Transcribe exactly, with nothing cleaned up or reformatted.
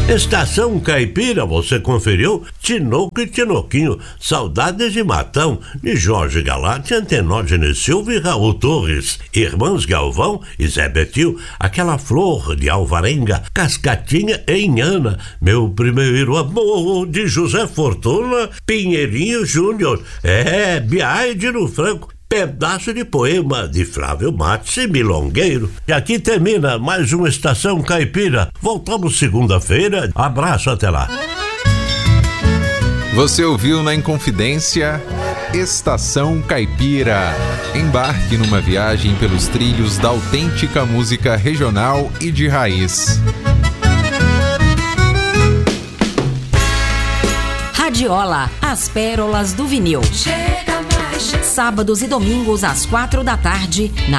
Estação Caipira, você conferiu? Tinoco e Tinoquinho, Saudades de Matão, de Jorge Galante, Antenógenes Silva e Raul Torres, Irmãos Galvão e Zé Betil, Aquela Flor de Alvarenga, Cascatinha e Inhana, Meu Primeiro Amor, de José Fortuna, Pinheirinho Júnior, é, Biai de No Franco, pedaço de poema de Flávio Matos e Milongueiro. E aqui termina mais uma Estação Caipira. Voltamos segunda-feira. Abraço, até lá. Você ouviu na Inconfidência Estação Caipira. Embarque numa viagem pelos trilhos da autêntica música regional e de raiz. Radiola, as pérolas do vinil. Chega mais. Sábados e domingos às quatro da tarde, na